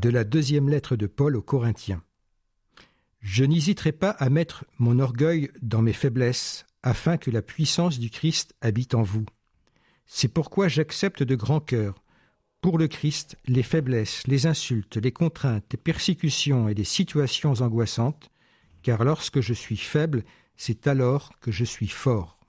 de la deuxième lettre de Paul aux Corinthiens. Je n'hésiterai pas à mettre mon orgueil dans mes faiblesses, afin que la puissance du Christ habite en vous. C'est pourquoi j'accepte de grand cœur, pour le Christ, les faiblesses, les insultes, les contraintes, les persécutions et les situations angoissantes, car lorsque je suis faible, c'est alors que je suis fort.